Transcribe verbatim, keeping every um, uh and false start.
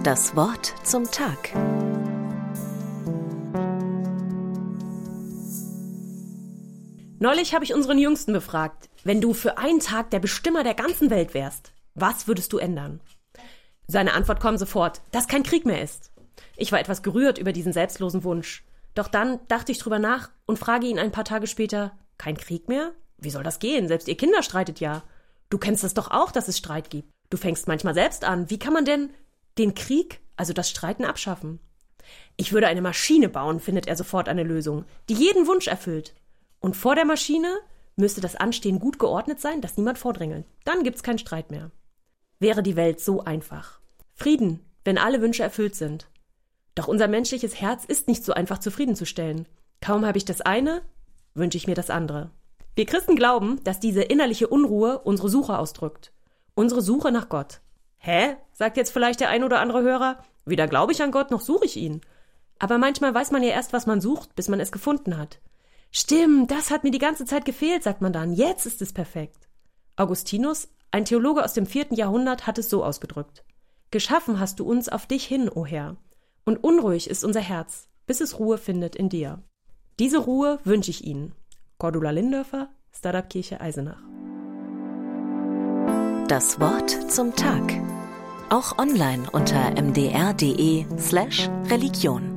Das Wort zum Tag. Neulich habe ich unseren Jüngsten befragt, wenn du für einen Tag der Bestimmer der ganzen Welt wärst, was würdest du ändern? Seine Antwort kam sofort, dass kein Krieg mehr ist. Ich war etwas gerührt über diesen selbstlosen Wunsch. Doch dann dachte ich drüber nach und frage ihn ein paar Tage später, kein Krieg mehr? Wie soll das gehen? Selbst ihr Kinder streitet ja. Du kennst es doch auch, dass es Streit gibt. Du fängst manchmal selbst an. Wie kann man denn den Krieg, also das Streiten, abschaffen? Ich würde eine Maschine bauen, findet er sofort eine Lösung, die jeden Wunsch erfüllt. Und vor der Maschine müsste das Anstehen gut geordnet sein, dass niemand vordrängelt. Dann gibt's keinen Streit mehr. Wäre die Welt so einfach. Frieden, wenn alle Wünsche erfüllt sind. Doch unser menschliches Herz ist nicht so einfach zufriedenzustellen. Kaum habe ich das eine, wünsche ich mir das andere. Wir Christen glauben, dass diese innerliche Unruhe unsere Suche ausdrückt. Unsere Suche nach Gott. Hä? Sagt jetzt vielleicht der ein oder andere Hörer. Weder glaube ich an Gott, noch suche ich ihn. Aber manchmal weiß man ja erst, was man sucht, bis man es gefunden hat. Stimmt, das hat mir die ganze Zeit gefehlt, sagt man dann. Jetzt ist es perfekt. Augustinus, ein Theologe aus dem vierten Jahrhundert, hat es so ausgedrückt. Geschaffen hast du uns auf dich hin, o Herr. Und unruhig ist unser Herz, bis es Ruhe findet in dir. Diese Ruhe wünsche ich Ihnen. Cordula Lindörfer, Startup-Kirche Eisenach. Das Wort zum Tag. Auch online unter m d r punkt d e slash Religion.